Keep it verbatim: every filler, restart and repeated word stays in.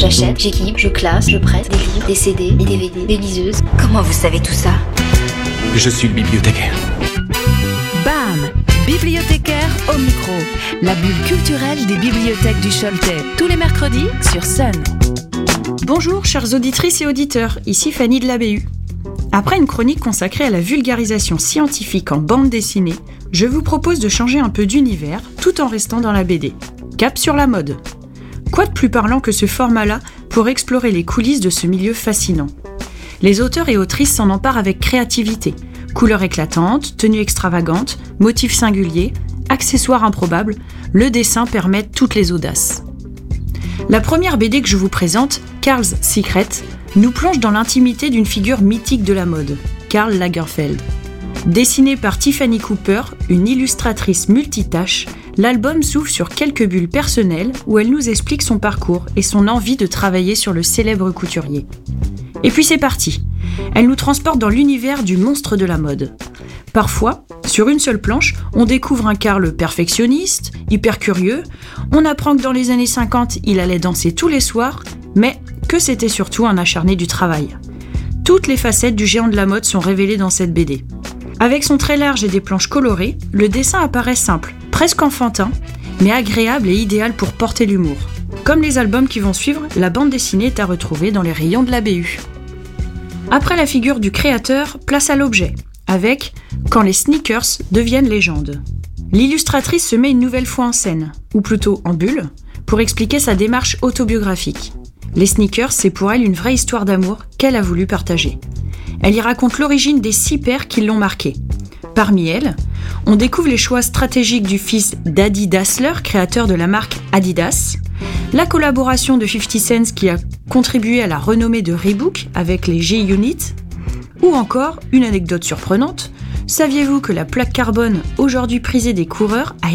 J'achète, j'équipe, je classe, je prête des livres, des C D, des D V D, des liseuses. Comment vous savez tout ça ? Je suis le bibliothécaire. Bam ! Bibliothécaire au micro. La bulle culturelle des bibliothèques du Choletais. Tous les mercredis sur Sun. Bonjour chères auditrices et auditeurs, ici Fanny de l'A B U. Après une chronique consacrée à la vulgarisation scientifique en bande dessinée, je vous propose de changer un peu d'univers tout en restant dans la B D. Cap sur la mode. Quoi de plus parlant que ce format-là pour explorer les coulisses de ce milieu fascinant ? Les auteurs et autrices s'en emparent avec créativité. Couleurs éclatantes, tenues extravagantes, motifs singuliers, accessoires improbables, le dessin permet toutes les audaces. La première B D que je vous présente, Karl's Secret, nous plonge dans l'intimité d'une figure mythique de la mode, Karl Lagerfeld. Dessiné par Tiffany Cooper, une illustratrice multitâche, l'album s'ouvre sur quelques bulles personnelles où elle nous explique son parcours et son envie de travailler sur le célèbre couturier. Et puis c'est parti. Elle nous transporte dans l'univers du monstre de la mode. Parfois, sur une seule planche, on découvre un Karl perfectionniste, hyper curieux, on apprend que dans les années cinquante, il allait danser tous les soirs, mais que c'était surtout un acharné du travail. Toutes les facettes du géant de la mode sont révélées dans cette B D. Avec son trait large et des planches colorées, le dessin apparaît simple, presque enfantin, mais agréable et idéal pour porter l'humour. Comme les albums qui vont suivre, la bande dessinée est à retrouver dans les rayons de la B U. Après la figure du créateur, place à l'objet, avec « Quand les sneakers deviennent légende ». L'illustratrice se met une nouvelle fois en scène, ou plutôt en bulle, pour expliquer sa démarche autobiographique. Les sneakers, c'est pour elle une vraie histoire d'amour qu'elle a voulu partager. Elle y raconte l'origine des six paires qui l'ont marquée. Parmi elles, on découvre les choix stratégiques du fils d'Adi Dassler, créateur de la marque Adidas, la collaboration de fifty cent qui a contribué à la renommée de Reebok avec les G-Unit, ou encore, une anecdote surprenante, saviez-vous que la plaque carbone, aujourd'hui prisée des coureurs, a